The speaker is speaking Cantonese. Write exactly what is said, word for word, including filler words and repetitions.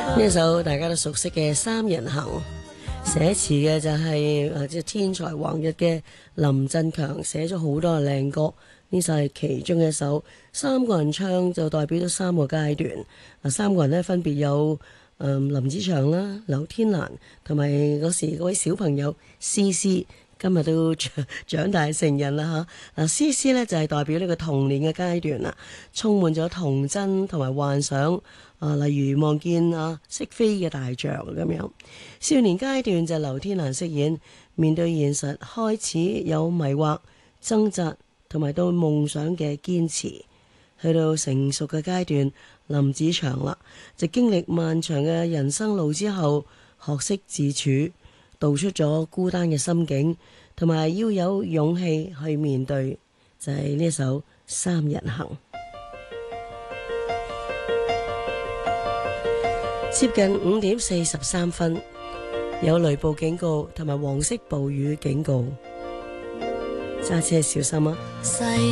呢一首大家都熟悉嘅《三人行》，寫詞嘅就係誒即係天才橫溢嘅林振強，寫咗好多靚歌，呢首係其中一首。三個人唱就代表咗三個階段。嗱，三個人呢分別有誒、呃、林子祥啦、劉天蘭同埋嗰時嗰位小朋友詩詩。今日都長長大成人啦嚇，嗱詩詩呢就係代表呢個童年嘅階段啦，充滿咗童真同埋幻想，啊例如望見啊識飛嘅大象咁樣。少年階段就劉天蘭飾演，面對現實開始有迷惑、掙扎同埋對夢想嘅堅持。去到成熟嘅階段，林子祥啦就經歷漫長嘅人生路之後，學識自處。道出咗孤單嘅心境，同埋要有勇氣去面對，就係呢首《三人行》。接近五點四十三分，有雷暴警告同埋黃色暴雨警告，揸車小心啊！